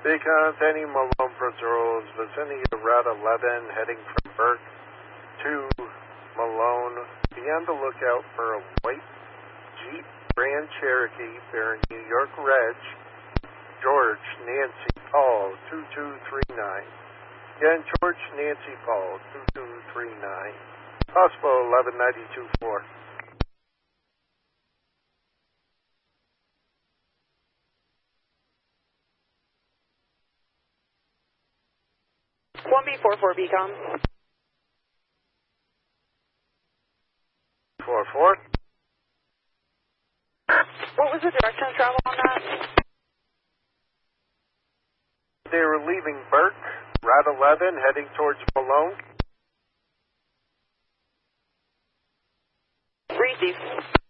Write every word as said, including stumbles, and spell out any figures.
Beacon, any Malone Patrols, vicinity of Route eleven, heading from Burke to Malone. Be on the lookout for a white Jeep Grand Cherokee bearing New York Reg, George Nancy Paul two two three nine. Again, George Nancy Paul two two three nine. Possible eleven ninety-two four. one B four four Beacon. four four. What was the direction of travel on that? They were leaving Burke, Route eleven, heading towards Malone. Receive.